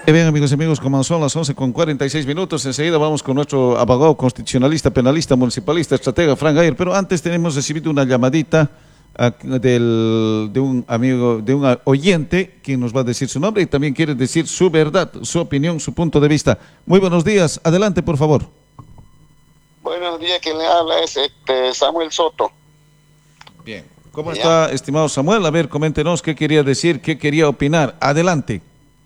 Bien, amigos y amigos, como son las 11:46, enseguida vamos con nuestro abogado constitucionalista, penalista, municipalista, estratega, Frank Gayer, pero antes tenemos recibido una llamadita de un amigo, de un oyente, que nos va a decir su nombre y también quiere decir su verdad, su opinión, su punto de vista. Muy buenos días, adelante por favor. Buenos días, quien le habla es Samuel Soto. Bien, ¿cómo está, estimado Samuel? A ver, coméntenos qué quería decir, qué quería opinar. Adelante.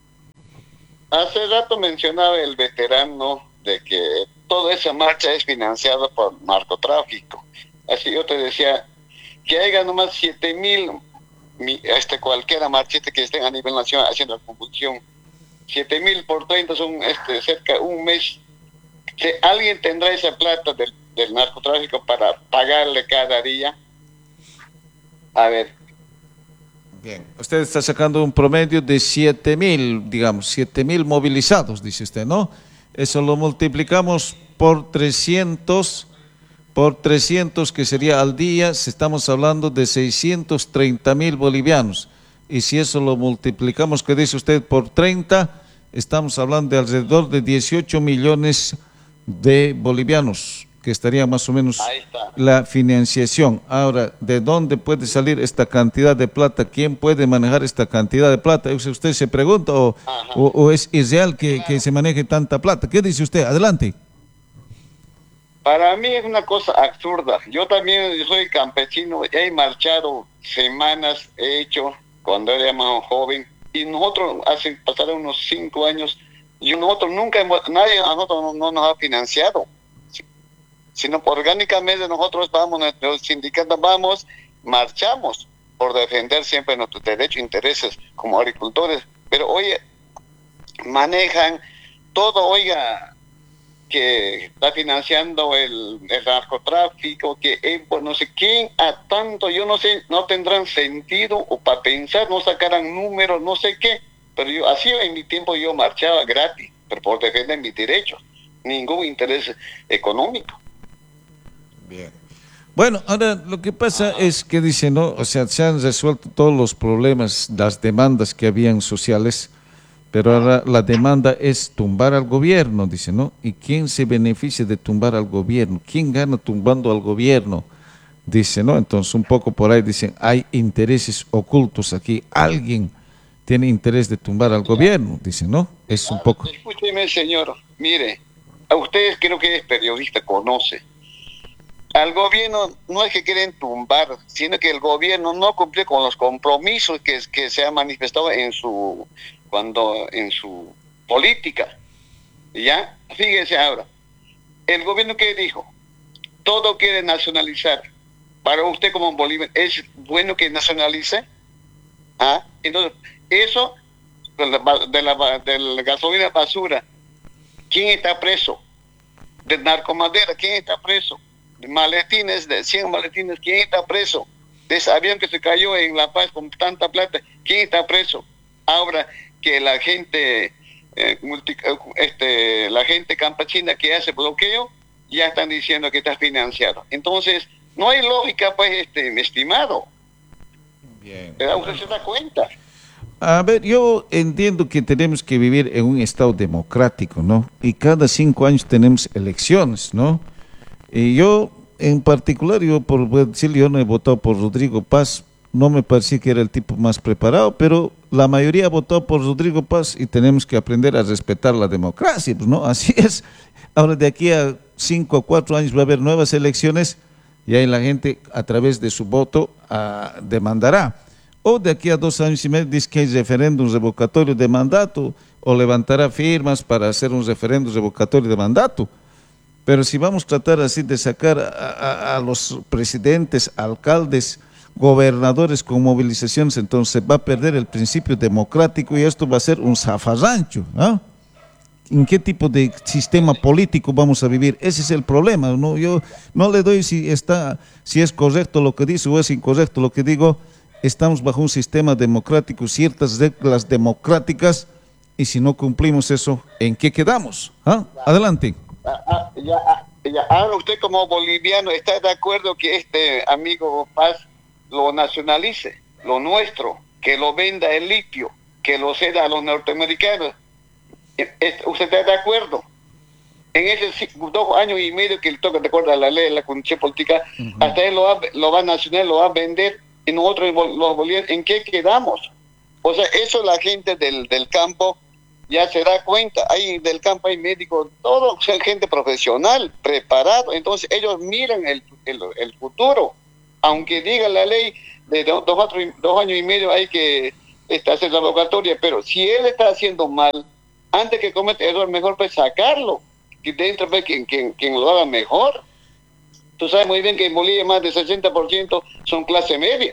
Hace rato mencionaba el veterano de que toda esa marcha es financiada por narcotráfico. Así yo te decía, que haya nomás 7,000, cualquiera marchista que estén a nivel nacional haciendo la convulsión. 7,000 por 30 son cerca de un mes. Que alguien tendrá esa plata del narcotráfico para pagarle cada día. A ver. Bien, usted está sacando un promedio de 7,000, digamos, 7,000 movilizados, dice usted, ¿no? Eso lo multiplicamos por 300, que sería al día, estamos hablando de 630,000 bolivianos. Y si eso lo multiplicamos, ¿qué dice usted? Por 30, estamos hablando de alrededor de 18 millones de bolivianos, que estaría más o menos la financiación. Ahora, ¿de dónde puede salir esta cantidad de plata? ¿Quién puede manejar esta cantidad de plata? ¿Usted se pregunta o es irreal que se maneje tanta plata? ¿Qué dice usted? Adelante. Para mí es una cosa absurda. Yo también soy campesino, he marchado semanas, he hecho cuando era más joven, y nosotros pasaron unos 5 años, y nosotros nunca nadie a nosotros no nos ha financiado, sino orgánicamente nosotros vamos, los sindicatos vamos, marchamos por defender siempre nuestros derechos e intereses como agricultores, pero oye, manejan todo, oiga, que está financiando el narcotráfico, que pues no sé quién, a tanto, yo no sé, no tendrán sentido o para pensar, no sacarán números, no sé qué, pero yo así en mi tiempo yo marchaba gratis, pero por defender mis derechos, ningún interés económico. Bien. Bueno, ahora lo que pasa es que dice, ¿no? O sea, se han resuelto todos los problemas, las demandas que habían sociales, pero ahora la demanda es tumbar al gobierno, dice, ¿no? ¿Y quién se beneficia de tumbar al gobierno? ¿Quién gana tumbando al gobierno? Dice, ¿no? Entonces un poco por ahí dicen, hay intereses ocultos aquí, alguien tiene interés de tumbar al gobierno, dice, ¿no? Es un poco... Escúcheme, señor, mire, a ustedes creo que es periodista, conoce. Al gobierno no es que quieren tumbar, sino que el gobierno no cumple con los compromisos que se ha manifestado en su política. ¿Ya? Fíjense ahora. El gobierno que dijo, todo quiere nacionalizar. Para usted como boliviano, ¿es bueno que nacionalice? ¿Ah? Entonces, eso de la gasolina basura, ¿quién está preso? De narcomadera, ¿quién está preso? De maletines, de 100 maletines, ¿quién está preso? De ese avión que se cayó en La Paz con tanta plata, ¿quién está preso? Ahora que la gente, la gente campesina que hace bloqueo, ya están diciendo que está financiado. Entonces, no hay lógica, pues, mi estimado. Bien. ¿Usted se da cuenta? A ver, yo entiendo que tenemos que vivir en un estado democrático, ¿no? Y cada 5 años tenemos elecciones, ¿no? Y yo, en particular, por decir, yo no he votado por Rodrigo Paz, no me parecía que era el tipo más preparado, pero la mayoría ha votado por Rodrigo Paz y tenemos que aprender a respetar la democracia, pues, ¿no? Así es. Ahora, de aquí a 5 o 4 años va a haber nuevas elecciones y ahí la gente, a través de su voto, demandará. O de aquí a 2 años y medio dice que hay referéndum revocatorio de mandato, o levantará firmas para hacer un referéndum revocatorio de mandato. Pero si vamos a tratar así de sacar a los presidentes, alcaldes, gobernadores con movilizaciones, entonces va a perder el principio democrático y esto va a ser un zafarrancho, ¿no? ¿En qué tipo de sistema político vamos a vivir? Ese es el problema, ¿no? Yo no le doy si es correcto lo que dice o es incorrecto lo que digo. Estamos bajo un sistema democrático, ciertas reglas democráticas, y si no cumplimos eso, ¿en qué quedamos? ¿Ah? Adelante. Ahora usted como boliviano está de acuerdo que este amigo Paz lo nacionalice, lo nuestro, que lo venda el litio, que lo ceda a los norteamericanos. ¿Usted está de acuerdo? En esos 2 años y medio que le toca de acuerdo a la ley de la condición política, hasta él lo va a nacional, lo va a vender, y nosotros los bolivianos, ¿en qué quedamos? O sea, eso la gente del campo ya se da cuenta. Ahí del campo hay médicos, todo, gente profesional, preparado, entonces ellos miran el futuro. Aunque diga la ley de 2 años y medio hay que hacer la revocatoria, pero si él está haciendo mal, antes que cometa error, mejor pues sacarlo, que dentro pues quien lo haga mejor. Tú sabes muy bien que en Bolivia más del 60% son clase media.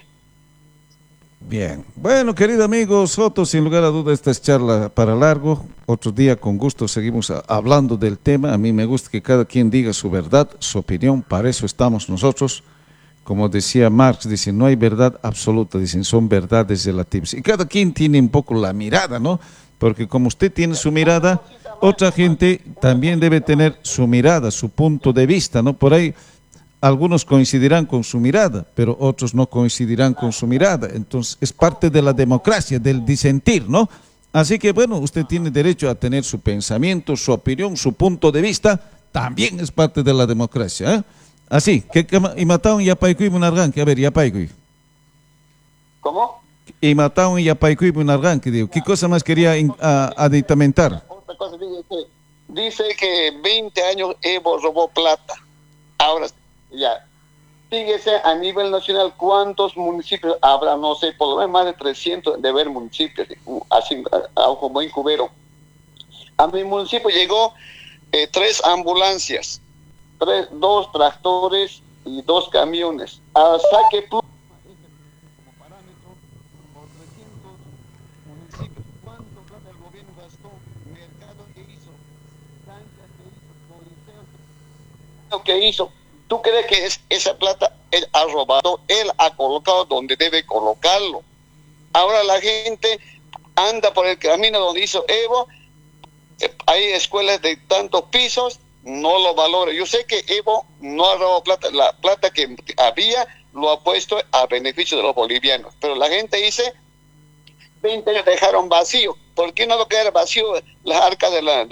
Bien, bueno, querido amigo Soto, sin lugar a dudas esta es charla para largo. Otro día con gusto seguimos hablando del tema. A mí me gusta que cada quien diga su verdad, su opinión, para eso estamos nosotros. Como decía Marx, dicen, no hay verdad absoluta, dicen, son verdades relativas. Y cada quien tiene un poco la mirada, ¿no? Porque como usted tiene su mirada, otra gente también debe tener su mirada, su punto de vista, ¿no? Por ahí algunos coincidirán con su mirada, pero otros no coincidirán con su mirada. Entonces, es parte de la democracia, del disentir, ¿no? Así que, bueno, usted tiene derecho a tener su pensamiento, su opinión, su punto de vista, también es parte de la democracia, ¿eh? Así, que y mataron Yapaycuy Munarganque, a ver, Yapaycuy. ¿Cómo? Y mataron Yapaycuy Munarganque, digo. ¿Qué cosa más quería aditamentar? Otra cosa, dice que 20 años Evo robó plata. Ahora, ya, fíjese a nivel nacional cuántos municipios habrá, no sé, por lo menos más de 300 de ver municipios, así como en Cubero. A mi municipio llegó 3 ambulancias, 2 tractores y 2 camiones. A saque como parámetro por 300 municipios. ¿Cuánto plata el gobierno gastó? Mercado que hizo, canchas que hizo, coliseos que hizo. ¿Tú crees que esa plata él ha robado? Él ha colocado donde debe colocarlo. Ahora la gente anda por el camino donde hizo Evo. Hay escuelas de tantos pisos, no lo valora. Yo sé que Evo no ha robado plata. La plata que había lo ha puesto a beneficio de los bolivianos. Pero la gente dice, 20 años dejaron vacío. ¿Por qué no lo queda vacío las arcas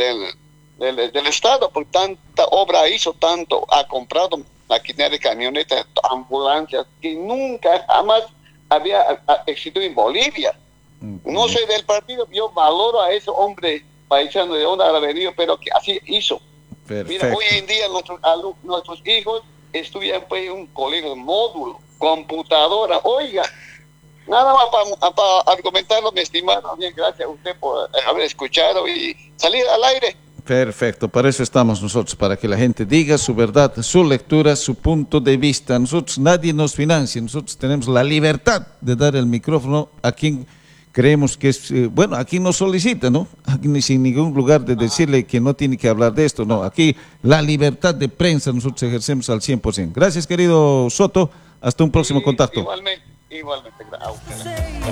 del Estado? Por tanta obra hizo, tanto ha comprado maquinaria, camionetas, ambulancias, que nunca jamás había existido en Bolivia. No soy del partido, yo valoro a ese hombre paisano de dónde habrá venido, pero que así hizo. Perfecto. Mira, hoy en día nuestros hijos estudian pues, en un colegio módulo, computadora, oiga. Nada más para argumentarlo, mi estimado. Bien, gracias a usted por haber escuchado y salir al aire. Perfecto, para eso estamos nosotros, para que la gente diga su verdad, su lectura, su punto de vista. Nosotros, nadie nos financia, nosotros tenemos la libertad de dar el micrófono a quien creemos que es, bueno, a quien nos solicita, ¿no? Aquí, sin ningún lugar de decirle que no tiene que hablar de esto, no. Aquí la libertad de prensa nosotros ejercemos al 100%. Gracias, querido Soto, hasta un próximo contacto. Igualmente, a usted.